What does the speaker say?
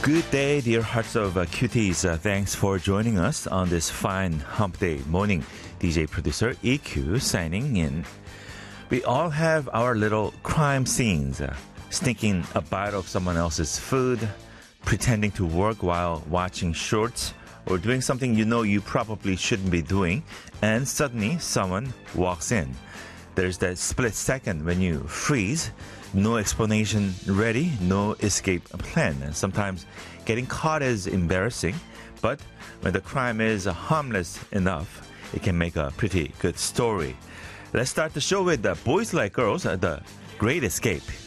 Good day, dear hearts of cuties. Thanks for joining us on this fine hump day morning. DJ producer EQ signing in. We all have our little crime scenes. Sneaking a bite of someone else's food, pretending to work while watching shorts, or doing something you know you probably shouldn't be doing, and suddenly someone walks in. There's that split second when you freeze. No explanation ready, no escape plan. And sometimes getting caught is embarrassing, but when the crime is harmless enough, it can make a pretty good story. Let's start the show with Boys Like Girls, The Great Escape.